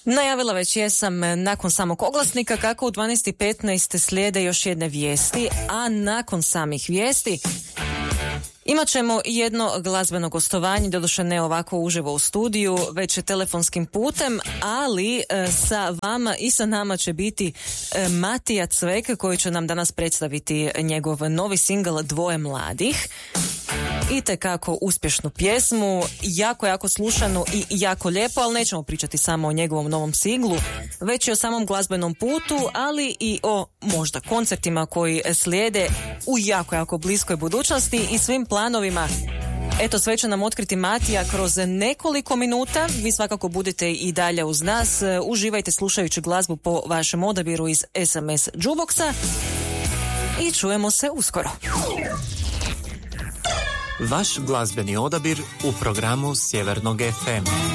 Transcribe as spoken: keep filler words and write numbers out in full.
Najavila već jesam nakon samog oglasnika kako u dvanaest i petnaest slijede još jedne vijesti, a nakon samih vijesti imat ćemo jedno glazbeno gostovanje, doduše ne ovako uživo u studiju, već telefonskim putem, ali e, sa vama i sa nama će biti e, Matija Cvek koji će nam danas predstaviti njegov novi singl Dvoje mladih. Itekako uspješnu pjesmu, jako, jako slušanu i jako lijepo, ali nećemo pričati samo o njegovom novom singlu, već i o samom glazbenom putu, ali i o možda koncertima koji slijede u jako, jako bliskoj budućnosti i svim planovima. Eto, sve će nam otkriti Matija kroz nekoliko minuta. Vi svakako budete i dalje uz nas. Uživajte slušajući glazbu po vašem odabiru iz es em es Jukeboxa i čujemo se uskoro. Vaš glazbeni odabir u programu Sjevernog ef ema.